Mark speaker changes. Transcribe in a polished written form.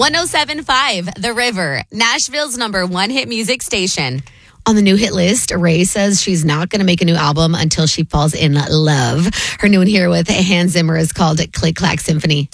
Speaker 1: 107.5 The River, Nashville's #1 hit music station. On the new hit list, Ray says she's not going to make a new album until she falls in love. Her new one here with Hans Zimmer is called Click Clack Symphony.